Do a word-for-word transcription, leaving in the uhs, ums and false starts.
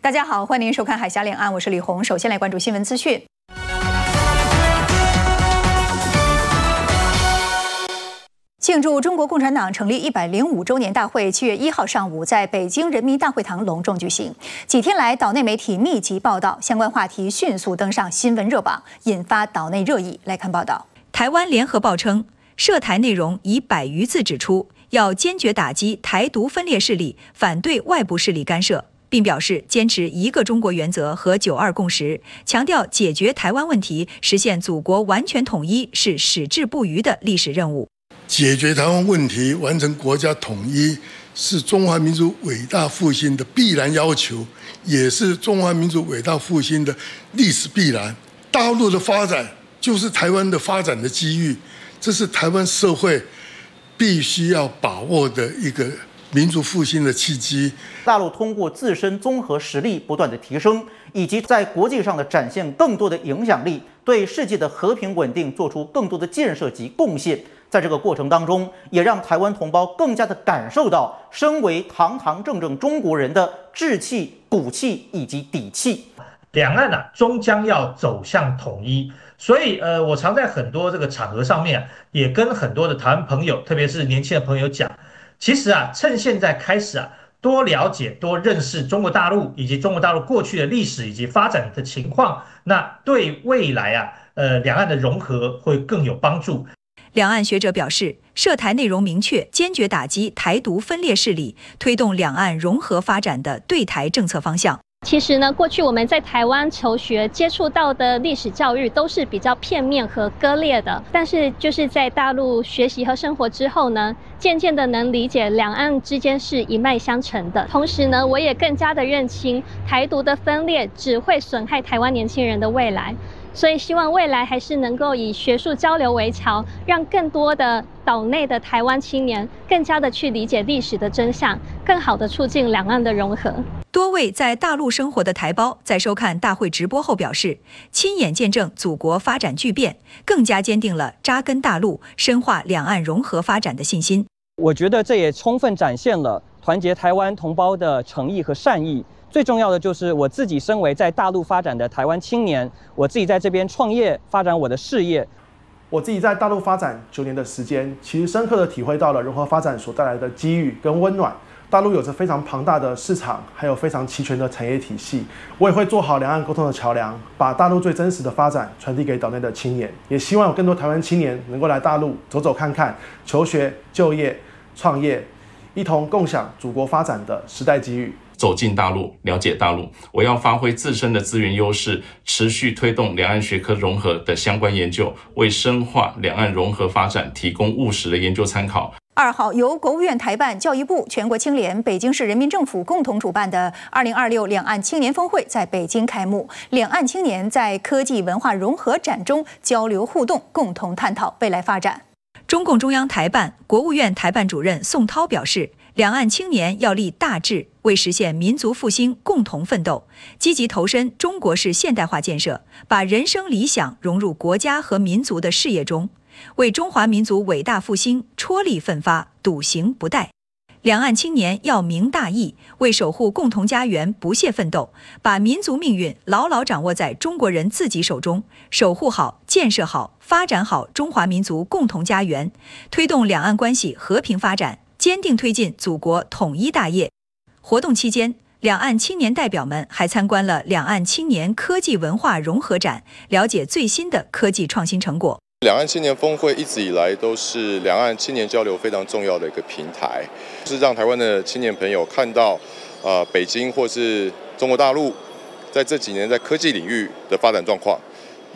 大家好，欢迎您收看《海峡两岸》，我是李红。首先来关注新闻资讯。庆祝中国共产党成立一百零五周年大会，七月一号上午在北京人民大会堂隆重举行。几天来，岛内媒体密集报道，相关话题迅速登上新闻热榜，引发岛内热议。来看报道。台湾联合报称，涉台内容以百余字指出，要坚决打击台独分裂势力，反对外部势力干涉。并表示坚持一个中国原则和九二共识，强调解决台湾问题、实现祖国完全统一是矢志不渝的历史任务。 解决台湾问题、完成国家统一是中华民族伟大复兴的必然要求，也是中华民族伟大复兴的历史必然。大陆的发展就是台湾的发展的机遇，这是台湾社会必须要把握的一个民族复兴的契机。 大陆通过自身综合实力不断的提升，以及在国际上的展现更多的影响力，对世界的和平稳定做出更多的建设及贡献。在这个过程当中，也让台湾同胞更加的感受到身为堂堂正正中国人的志气、骨气以及底气。 两岸啊，终将要走向统一。所以，呃，我常在很多这个场合上面、啊，也跟很多的台湾朋友，特别是年轻的朋友讲。其实啊，趁现在开始啊，多了解、多认识中国大陆以及中国大陆过去的历史以及发展的情况，那对未来啊，呃，两岸的融合会更有帮助。 两岸学者表示，涉台内容明确，坚决打击台独分裂势力，推动两岸融合发展的对台政策方向。 其实呢，过去我们在台湾求学接触到的历史教育都是比较片面和割裂的，但是就是在大陆学习和生活之后呢，渐渐的能理解两岸之间是一脉相承的。同时呢，我也更加的认清台独的分裂只会损害台湾年轻人的未来。所以希望未来还是能够以学术交流为桥，让更多的岛内的台湾青年更加的去理解历史的真相，更好的促进两岸的融合。 多位在大陆生活的台胞在收看大会直播后表示，亲眼见证祖国发展巨变，更加坚定了扎根大陆、深化两岸融合发展的信心。 我觉得这也充分展现了团结台湾同胞的诚意和善意。最重要的就是我自己身为在大陆发展的台湾青年，我自己在这边创业发展我的事业。 我自己在大陆发展九年的时间，其实深刻的体会到了融合发展所带来的机遇跟温暖。大陆有着非常庞大的市场，还有非常齐全的产业体系。我也会做好两岸沟通的桥梁，把大陆最真实的发展传递给岛内的青年。也希望有更多台湾青年能够来大陆走走看看，求学、就业、创业，一同共享祖国发展的时代机遇。 走进大陆，了解大陆，我要发挥自身的资源优势，持续推动两岸学科融合的相关研究，为深化两岸融合发展提供务实的研究参考。 二号，由国务院台办、教育部、全国青联、北京市人民政府共同主办的二零二六两岸青年峰会在北京开幕。两岸青年在科技文化融合展中交流互动，共同探讨未来发展。中共中央台办、国务院台办主任宋涛表示，两岸青年要立大志，为实现民族复兴共同奋斗，积极投身中国式现代化建设，把人生理想融入国家和民族的事业中，为中华民族伟大复兴踔厉奋发，笃行不怠。两岸青年要明大义，为守护共同家园不懈奋斗，把民族命运牢牢掌握在中国人自己手中，守护好、建设好、发展好中华民族共同家园，推动两岸关系和平发展，坚定推进祖国统一大业。活动期间，两岸青年代表们还参观了两岸青年科技文化融合展，了解最新的科技创新成果。 两岸青年峰会一直以来都是两岸青年交流非常重要的一个平台，是让台湾的青年朋友看到，呃，北京或是中国大陆在这几年在科技领域的发展状况，